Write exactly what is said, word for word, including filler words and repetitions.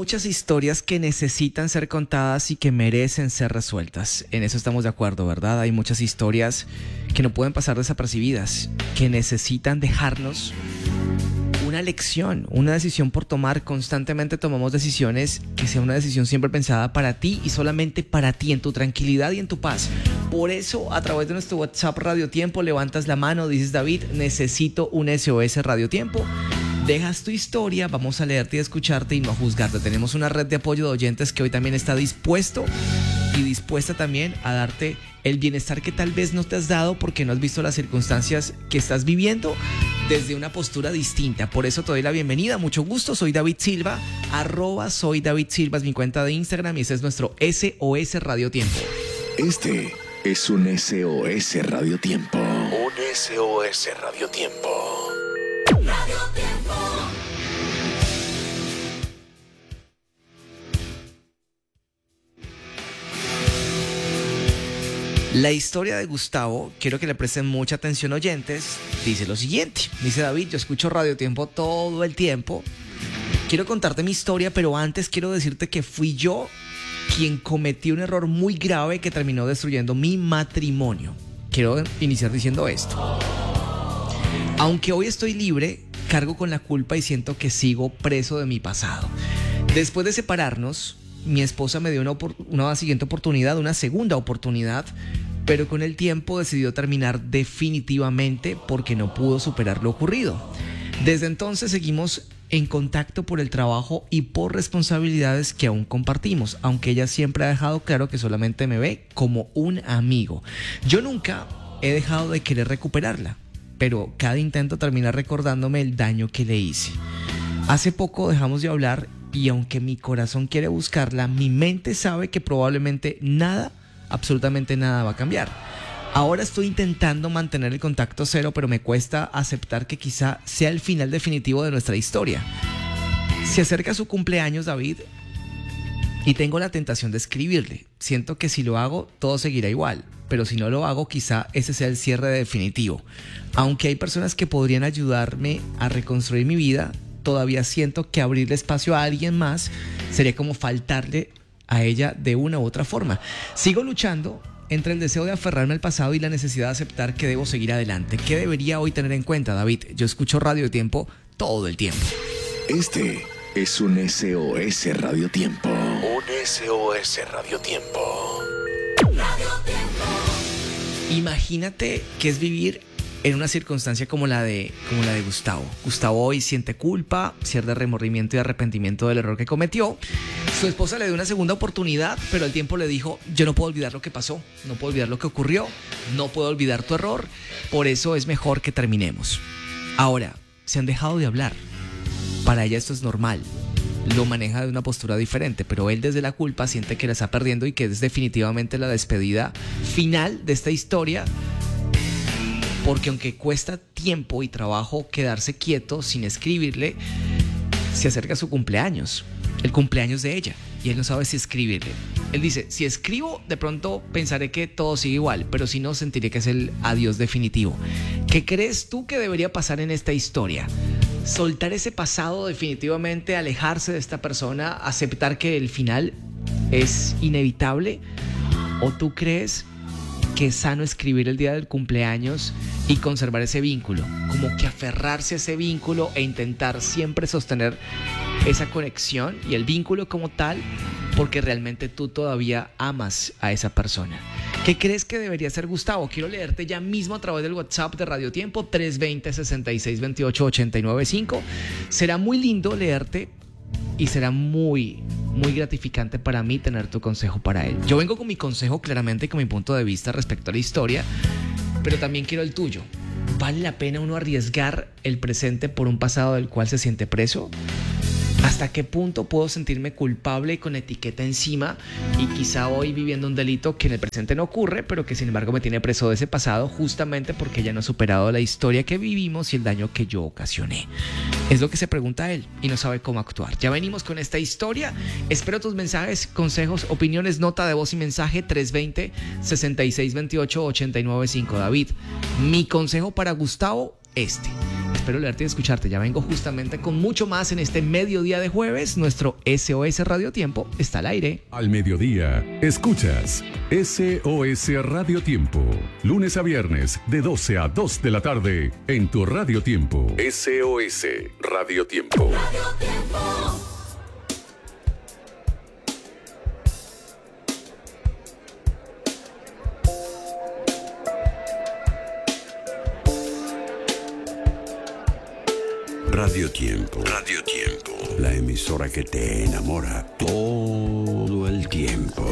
muchas historias que necesitan ser contadas y que merecen ser resueltas. En eso estamos de acuerdo, ¿verdad? Hay muchas historias que no pueden pasar desapercibidas, que necesitan dejarnos una lección, una decisión por tomar. Constantemente tomamos decisiones que sea una decisión siempre pensada para ti y solamente para ti, en tu tranquilidad y en tu paz. Por eso, a través de nuestro WhatsApp Radio Tiempo, levantas la mano, dices: David, necesito un S O S Radio Tiempo. Dejas tu historia, vamos a leerte y a escucharte y no a juzgarte. Tenemos una red de apoyo de oyentes que hoy también está dispuesto y dispuesta también a darte el bienestar que tal vez no te has dado porque no has visto las circunstancias que estás viviendo desde una postura distinta. Por eso te doy la bienvenida, mucho gusto, soy David Silva, arroba soy David Silva es mi cuenta de Instagram y ese es nuestro S O S Radio Tiempo. Este es un S O S Radio Tiempo. Un S O S Radio Tiempo. Radio Tiempo. La historia de Gustavo, quiero que le presten mucha atención, oyentes, dice lo siguiente. Dice: David, yo escucho Radio Tiempo todo el tiempo. Quiero contarte mi historia, pero antes quiero decirte que fui yo quien cometió un error muy grave que terminó destruyendo mi matrimonio. Quiero iniciar diciendo esto. Aunque hoy estoy libre, cargo con la culpa y siento que sigo preso de mi pasado. Después de separarnos, mi esposa me dio una, una siguiente oportunidad, una segunda oportunidad, pero con el tiempo decidió terminar definitivamente porque no pudo superar lo ocurrido. Desde entonces seguimos en contacto por el trabajo y por responsabilidades que aún compartimos, aunque ella siempre ha dejado claro que solamente me ve como un amigo. Yo nunca he dejado de querer recuperarla, pero cada intento termina recordándome el daño que le hice. Hace poco dejamos de hablar y aunque mi corazón quiere buscarla, mi mente sabe que probablemente nada, absolutamente nada va a cambiar. Ahora estoy intentando mantener el contacto cero, pero me cuesta aceptar que quizá sea el final definitivo de nuestra historia. Se acerca su cumpleaños, David, y tengo la tentación de escribirle. Siento que si lo hago, todo seguirá igual, pero si no lo hago, quizá ese sea el cierre definitivo. Aunque hay personas que podrían ayudarme a reconstruir mi vida, todavía siento que abrirle espacio a alguien más sería como faltarle a ella de una u otra forma. Sigo luchando entre el deseo de aferrarme al pasado y la necesidad de aceptar que debo seguir adelante. ¿Qué debería hoy tener en cuenta, David? Yo escucho Radio Tiempo todo el tiempo. Este es un S O S Radio Tiempo. Un S O S Radio Tiempo. Radio Tiempo. Imagínate que es vivir en una circunstancia como la de como la de Gustavo. Gustavo hoy siente culpa, siente remordimiento y arrepentimiento del error que cometió. Su esposa le dio una segunda oportunidad, pero al tiempo le dijo: yo no puedo olvidar lo que pasó, no puedo olvidar lo que ocurrió, no puedo olvidar tu error, por eso es mejor que terminemos. Ahora, se han dejado de hablar. Para ella esto es normal. Lo maneja de una postura diferente, pero él desde la culpa siente que la está perdiendo y que es definitivamente la despedida final de esta historia. Porque aunque cuesta tiempo y trabajo quedarse quieto sin escribirle, se acerca su cumpleaños, el cumpleaños de ella, y él no sabe si escribirle. Él dice: si escribo, de pronto pensaré que todo sigue igual, pero si no, sentiré que es el adiós definitivo. ¿Qué crees tú que debería pasar en esta historia? ¿Soltar ese pasado definitivamente, alejarse de esta persona, aceptar que el final es inevitable? ¿O tú crees que es sano escribir el día del cumpleaños y conservar ese vínculo? Como que aferrarse a ese vínculo e intentar siempre sostener esa conexión y el vínculo como tal, porque realmente tú todavía amas a esa persona. ¿Qué crees que debería ser, Gustavo? Quiero leerte ya mismo a través del WhatsApp de Radio Tiempo, tres dos cero, seis seis dos ocho, ocho nueve cinco. Será muy lindo leerte y será muy, muy gratificante para mí tener tu consejo para él. Yo vengo con mi consejo claramente, con mi punto de vista respecto a la historia, pero también quiero el tuyo. ¿Vale la pena uno arriesgar el presente por un pasado del cual se siente preso? ¿Hasta qué punto puedo sentirme culpable y con etiqueta encima y quizá hoy viviendo un delito que en el presente no ocurre, pero que sin embargo me tiene preso de ese pasado justamente porque ya no he superado la historia que vivimos y el daño que yo ocasioné? Es lo que se pregunta él y no sabe cómo actuar. Ya venimos con esta historia. Espero tus mensajes, consejos, opiniones, nota de voz y mensaje tres dos cero, seis seis dos ocho, ocho nueve cinco. David, mi consejo para Gustavo, este. espero leerte y escucharte. Ya vengo justamente con mucho más en este mediodía de jueves. Nuestro S O S Radio Tiempo está al aire. Al mediodía, escuchas S O S Radio Tiempo. Lunes a viernes, de doce a dos de la tarde, en tu Radio Tiempo. S O S Radio Tiempo. Radio Tiempo. Radio Tiempo. Radio Tiempo. La emisora que te enamora todo el tiempo.